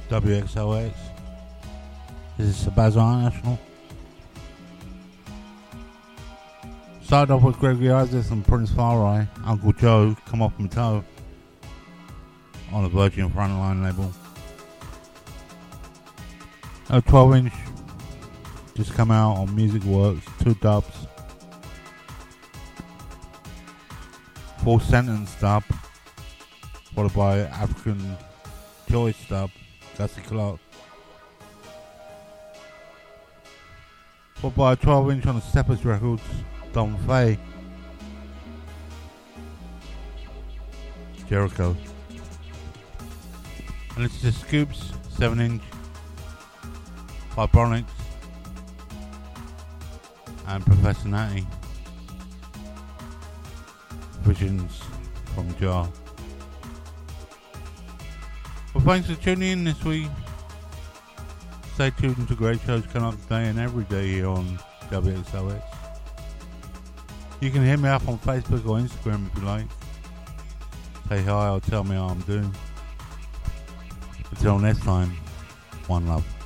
WXOX. This is Sabazar National. Started off with Gregory Isaacs and Prince Farai, Uncle Joe, Come Off My Toe, on the Virgin Frontline label. A 12-inch just come out on Music Works, 2 dubs. Full sentence dub, followed by African Choice dub, Gussie Clarke. Followed by a 12-inch on the Steppers Records, Don Fay, Jericho. And this is Scoops, 7-inch, Vibronics, and Professor Natty, Visions from Jar. Well, thanks for tuning in this week. Stay tuned to great shows coming up today and every day here on WXOX. You can hit me up on Facebook or Instagram if you like. Say hi or tell me how I'm doing. Until next time, one love.